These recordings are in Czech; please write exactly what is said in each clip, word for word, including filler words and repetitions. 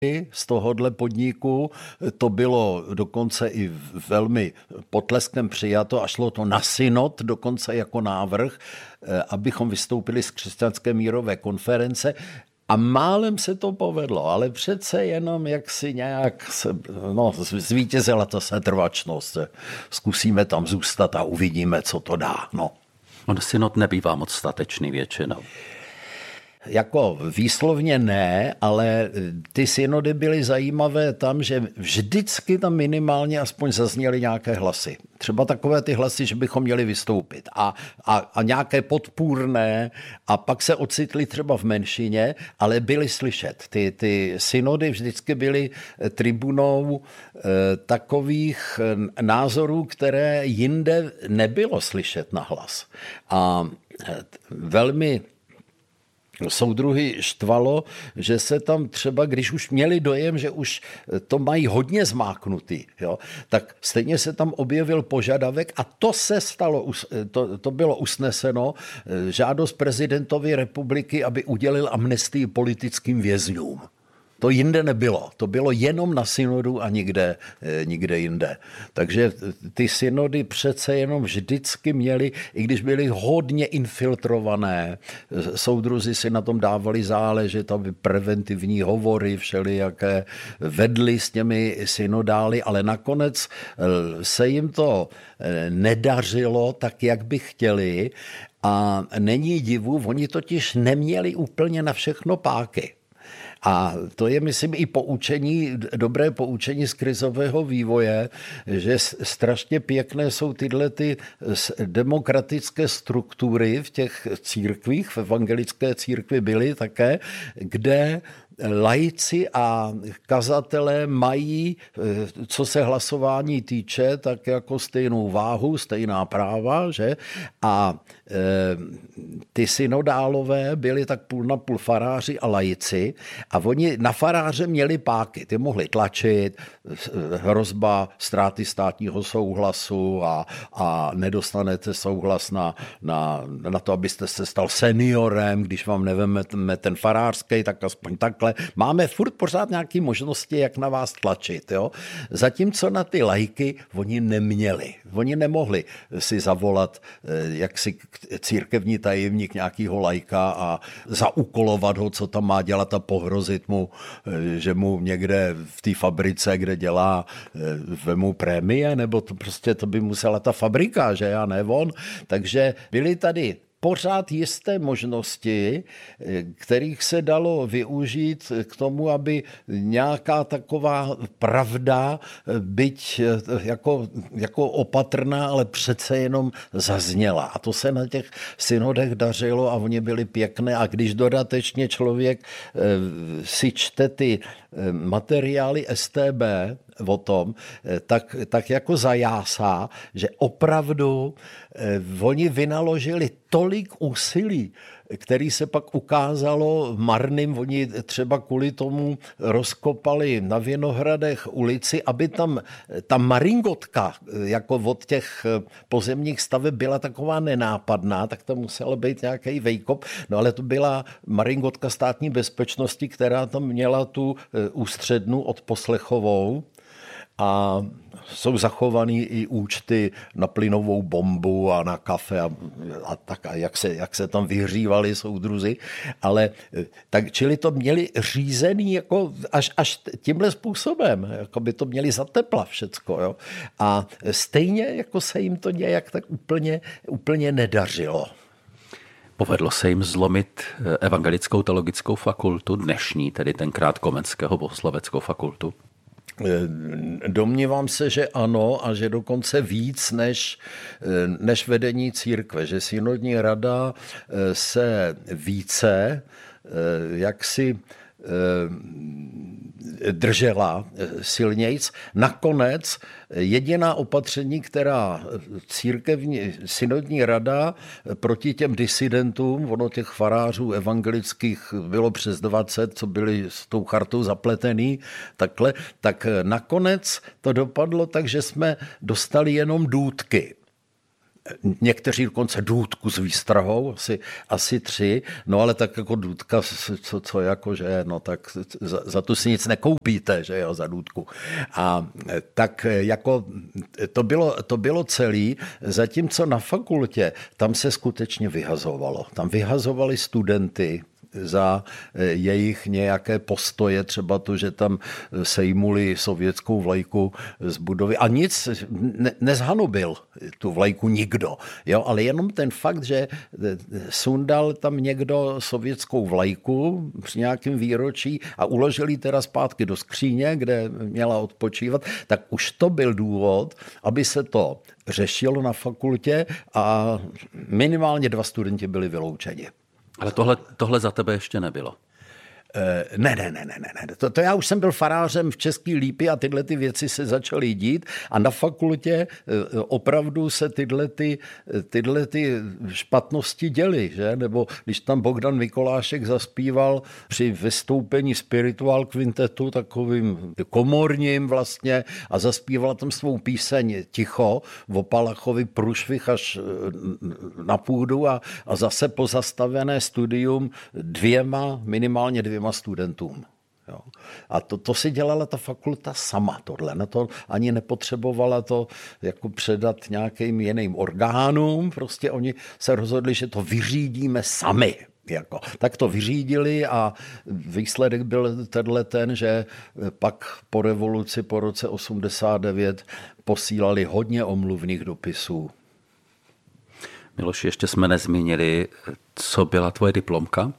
z tohohle podniku. To bylo dokonce i velmi potleskem přijato a šlo to na synod dokonce jako návrh, abychom vystoupili z křesťanské mírové konference. A málem se to povedlo, ale přece jenom jak si nějak se, no, zvítězila ta setrvačnost. Zkusíme tam zůstat a uvidíme, co to dá. No. On synod nebývá moc statečný většinou. Jako výslovně ne, ale ty synody byly zajímavé tam, že vždycky tam minimálně aspoň zazněly nějaké hlasy. Třeba takové ty hlasy, že bychom měli vystoupit a, a, a nějaké podpůrné a pak se ocitli třeba v menšině, ale byly slyšet. Ty, ty synody vždycky byly tribunou e, takových názorů, které jinde nebylo slyšet na hlas. A e, velmi soudruhy štvalo, že se tam třeba, když už měli dojem, že už to mají hodně zmáknutý, jo, tak stejně se tam objevil požadavek a to se stalo, to, to bylo usneseno, žádost prezidentovi republiky, aby udělil amnestii politickým vězňům. To jinde nebylo. To bylo jenom na synodu a nikde, nikde jinde. Takže ty synody přece jenom vždycky měly, i když byly hodně infiltrované, soudruzi si na tom dávali záležet, aby preventivní hovory všelijaké vedly s těmi synodály, ale nakonec se jim to nedařilo tak, jak by chtěli a není divu, oni totiž neměli úplně na všechno páky. A to je, myslím, i poučení, dobré poučení z krizového vývoje, že strašně pěkné jsou tyhle ty demokratické struktury v těch církvích, v evangelické církvi byly také, kde laici a kazatelé mají, co se hlasování týče, tak jako stejnou váhu, stejná práva, že? A e, ty synodálové byli tak půl na půl faráři a laici a oni na faráře měli páky, ty mohli tlačit, hrozba ztráty státního souhlasu a, a nedostanete souhlas na, na, na to, abyste se stal seniorem, když vám neveme ten farářský, tak aspoň takhle. Máme furt pořád nějaké možnosti, jak na vás tlačit. Jo? Zatímco na ty lajky oni neměli. Oni nemohli si zavolat jaksi církevní tajemník nějakého lajka a zaúkolovat ho, co tam má dělat a pohrozit mu, že mu někde v té fabrice, kde dělá, vemu prémie, nebo to prostě to by musela ta fabrika, že já ne on. Takže byli tady pořád jisté možnosti, kterých se dalo využít k tomu, aby nějaká taková pravda, byť jako, jako opatrná, ale přece jenom zazněla. A to se na těch synodech dařilo a oni byli pěkné. A když dodatečně člověk si čte ty materiály S T B o tom, tak, tak jako zajásá, že opravdu eh, oni vynaložili tolik úsilí, který se pak ukázalo marným. Oni třeba kvůli tomu rozkopali na Vinohradech ulici, aby tam ta maringotka jako od těch pozemních staveb byla taková nenápadná, tak to muselo být nějaký vejkop. No ale to byla maringotka státní bezpečnosti, která tam měla tu ústřednu odposlechovou. A jsou zachovaný i účty na plynovou bombu a na kafe a, a tak, a jak se, jak se tam vyhřívali soudruzi. Ale tak, čili to měli řízený jako až, až tímhle způsobem, jako by to měli za tepla všecko. Jo? A stejně jako se jim to nějak tak úplně, úplně nedařilo. Povedlo se jim zlomit Evangelickou teologickou fakultu, dnešní, tedy tenkrát Komenského bohosloveckou fakultu? Domnívám se, že ano a že dokonce víc než, než vedení církve, že synodní rada se více jaksi držela silnějc. Nakonec jediná opatření, která církevní synodní rada proti těm disidentům, ono těch farářů evangelických bylo přes dvacet, co byli s tou chartou zapletený, takhle, tak nakonec to dopadlo tak, že jsme dostali jenom důtky. někteří dokonce důdku s výstrahou, asi, asi tři, no ale tak jako důdka, co, co jako, že no tak za, za tu si nic nekoupíte, že jo, za důdku. A tak jako to bylo, to bylo celý, zatímco na fakultě, tam se skutečně vyhazovalo. Tam vyhazovali studenty za jejich nějaké postoje, třeba to, že tam sejmuli sovětskou vlajku z budovy a nic ne, nezhanubil tu vlajku nikdo, jo, ale jenom ten fakt, že sundal tam někdo sovětskou vlajku při nějakém výročí a uložil ji teda zpátky do skříně, kde měla odpočívat, tak už to byl důvod, aby se to řešilo na fakultě a minimálně dva studenti byli vyloučeni. Ale tohle, tohle za tebe ještě nebylo. Ne, ne, ne, ne, ne. To, to já už jsem byl farářem v České Lípy a tyhle ty věci se začaly dít a na fakultě opravdu se tyhle, ty, tyhle ty špatnosti děly, že? Nebo když tam Bogdan Mikolášek zaspíval při vystoupení Spiritual Quintetu, takovým komorním vlastně, a zaspíval tam svou píseň Ticho, Vopalachovi průšvih až na půdu a, a zase pozastavené studium dvěma, minimálně dvěma studentům. Jo. A to, to si dělala ta fakulta sama tohle. Na to ani nepotřebovala to jako předat nějakým jiným orgánům. Prostě oni se rozhodli, že to vyřídíme sami. Jako. Tak to vyřídili a výsledek byl tenhle ten, že pak po revoluci po roce osmdesát devět posílali hodně omluvných dopisů. Miloši, ještě jsme nezmínili, co byla tvoje diplomka?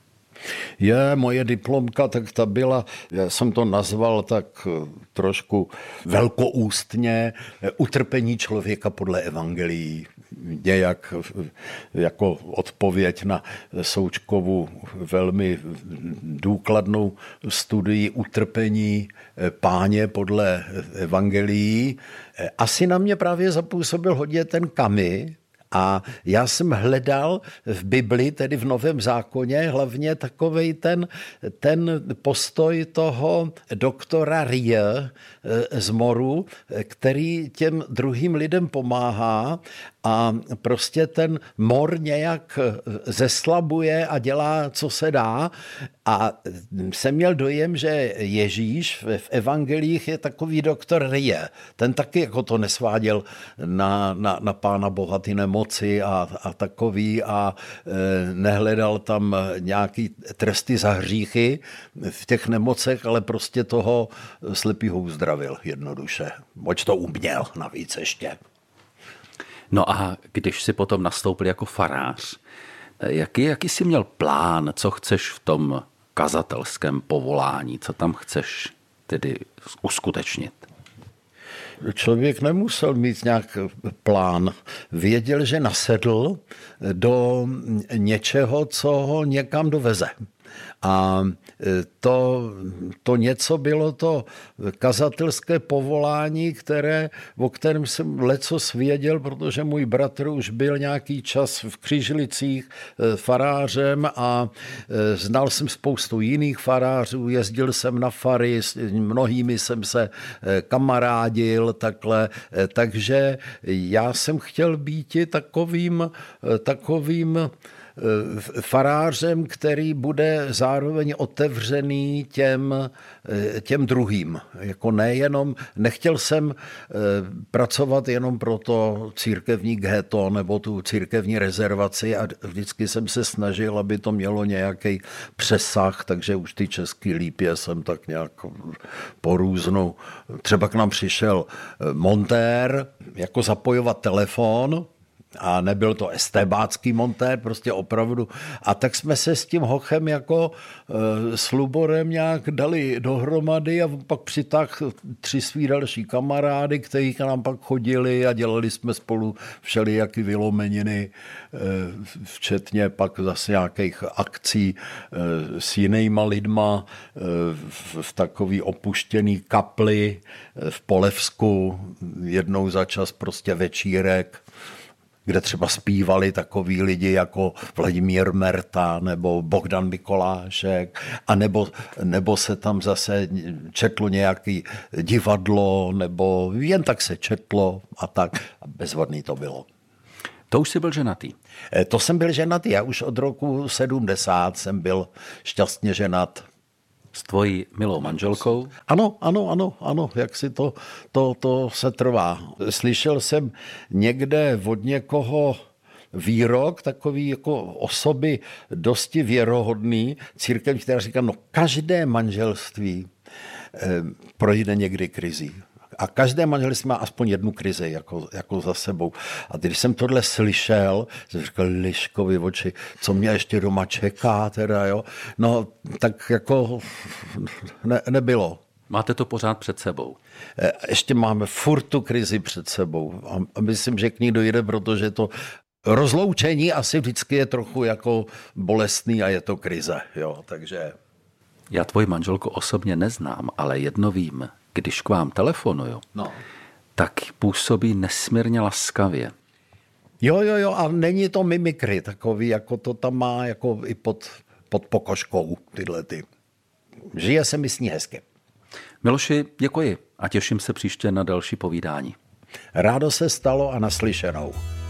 Je, moje diplomka, tak ta byla, já jsem to nazval tak trošku velkoústně, utrpení člověka podle evangelií. Nějak jako odpověď na Součkovu velmi důkladnou studii utrpení Páně podle evangelií. Asi na mě právě zapůsobil hodně ten Camus. A já jsem hledal v Bibli, tedy v Novém zákoně, hlavně takovej ten, ten postoj toho doktora Rie z Moru, který těm druhým lidem pomáhá a prostě ten mor nějak zeslabuje a dělá, co se dá. A jsem měl dojem, že Ježíš v evangelích je takový doktor Rie. Ten taky jako to nesváděl na, na, na Pána Boha ty nemoci a, a takový a e, nehledal tam nějaký tresty za hříchy v těch nemocech, ale prostě toho slepýho uzdravil jednoduše. Moč to uměl navíc ještě. No a když si potom nastoupil jako farář, jaký, jaký jsi měl plán, co chceš v tom kazatelském povolání, co tam chceš tedy uskutečnit? Člověk nemusel mít nějak plán. Věděl, že nasedl do něčeho, co ho někam doveze. A to, to něco bylo to kazatelské povolání, které, o kterém jsem lecos věděl, protože můj bratr už byl nějaký čas v Křižlicích farářem a znal jsem spoustu jiných farářů, jezdil jsem na fary, s mnohými jsem se kamarádil, takhle, takže já jsem chtěl být takovým, takovým farářem, který bude zároveň otevřený těm, těm druhým. Jako nejenom, nechtěl jsem pracovat jenom pro to církevní ghetto nebo tu církevní rezervaci a vždycky jsem se snažil, aby to mělo nějaký přesah, takže už ty Český Lípě jsem tak nějak porůznu. Třeba k nám přišel montér, jako zapojovat telefon, a nebyl to estébácký montér, prostě opravdu. A tak jsme se s tím hochem jako e, s Luborem nějak dali dohromady a pak přitáhl tři svý další kamarády, kteří k nám pak chodili a dělali jsme spolu všelijaký vylomeniny, e, včetně pak zase nějakých akcí e, s jinýma lidma e, v, v takový opuštěný kapli e, v Polevsku, jednou za čas prostě večírek, kde třeba zpívali takoví lidi jako Vladimír Merta nebo Bogdan Mikolášek, a nebo, nebo se tam zase četlo nějaký divadlo, nebo jen tak se četlo a tak. A bezvadný to bylo. To už jsi byl ženatý? To jsem byl ženatý, já už od roku sedmdesát jsem byl šťastně ženat. S tvojí milou manželkou? Ano, ano, ano, ano, jak si to, to, to se trvá. Slyšel jsem někde od někoho výrok takový jako osoby dosti věrohodný, církev, která říká, no každé manželství eh, projde někdy krizí. A každé manželství má aspoň jednu krizi jako, jako za sebou. A když jsem tohle slyšel, jsem říkal, liškovi oči, co mě ještě doma čeká teda, jo. No, tak jako ne, nebylo. Máte to pořád před sebou? Ještě máme furt tu krizi před sebou. A myslím, že k ní dojde, protože to rozloučení asi vždycky je trochu jako bolestný a je to krize, jo, takže... Já tvoji manželku osobně neznám, ale jedno vím. Když k vám telefonuju, no. tak působí nesmírně laskavě. Jo, jo, jo, a není to mimikry takový, jako to tam má jako i pod, pod pokožkou tyhle ty. Žije se mi s ní hezky. Miloši, děkuji a těším se příště na další povídání. Rádo se stalo a naslyšenou.